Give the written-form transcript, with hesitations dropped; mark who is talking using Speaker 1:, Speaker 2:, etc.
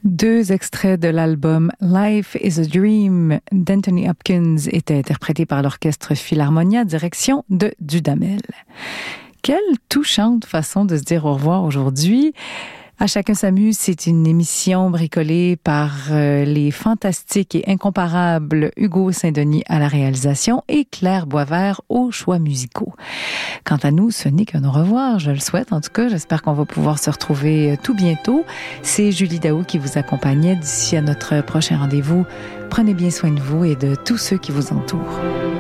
Speaker 1: Deux extraits de l'album Life is a Dream d'Anthony Hopkins étaient interprétés par l'Orchestre Philharmonia, direction de Dudamel. Quelle touchante façon de se dire au revoir aujourd'hui. À chacun s'amuse, c'est une émission bricolée par les fantastiques et incomparables Hugo Saint-Denis à la réalisation et Claire Boisvert aux choix musicaux. Quant à nous, ce n'est qu'un au revoir, je le souhaite. En tout cas, j'espère qu'on va pouvoir se retrouver tout bientôt. C'est Julie Daou qui vous accompagnait. D'ici à notre prochain rendez-vous, prenez bien soin de vous et de tous ceux qui vous entourent.